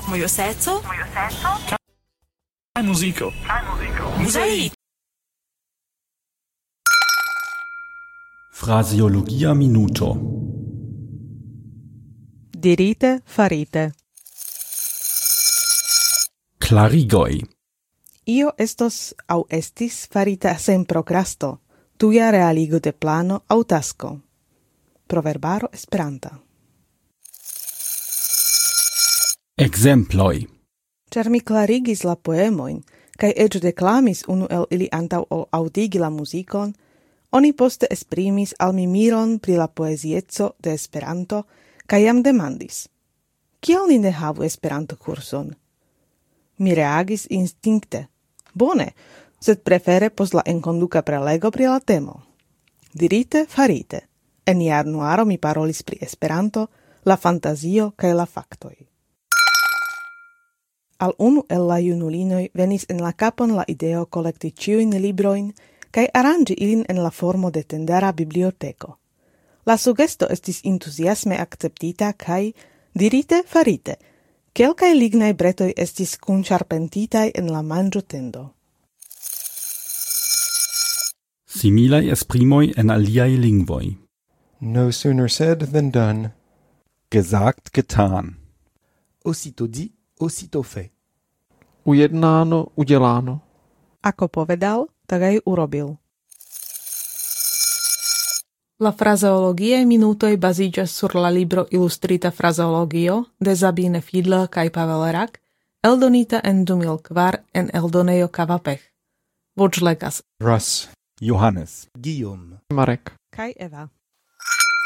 Mojo serco. Kaj muziko. Muzej. Fraseologia minuto. Dirite, farite. Klarigoj. Io estos au estis farita sen prokrasto, tuja realigo de plano au tasko. Proverbaro Esperanta. Ekzemploj. Ĉar mi klarigis la poemojn, kaj eĉ deklamis unu el ili antaŭ ol aŭdigi la muzikon, oni poste esprimis al mi miron pri la poezieco de Esperanto, kaj jam demandis: kial ni ne havu Esperanto-kurson? Mi reagis instinkte: bone, sed prefere post la enkonduka prelego pri la temo. Dirite, farite. En januaro mi parolis pri Esperanto, la fantazio kaj la faktoj. Al unu el la junulinoj venis en la kapon la ideo kolekti ĉiujn librojn kaj aranĝi ilin en la formo de tendara biblioteko. La sugesto estis entuziasme akceptita kaj, dirite, farite, kelkaj lignaj bretoj estis kunŝarpentitaj en la manĝotendo. Similaj esprimoj en aliaj lingvoj. No sooner said than done. Gesagt, getan. Aussitôt dit, aussitôt fait. Ujednáno, uděláno. Ako povedal, tak aj urobil. La fraseologiae minutoj baziĝas sur la libro Ilustrita fraseologio de Sabine Fiedler kaj Pavel Rak, eldonita en 2004 en eldonejo Kavapech. Voĉlegas Russ. Johannes. Guillaume. Marek. kaj Eva.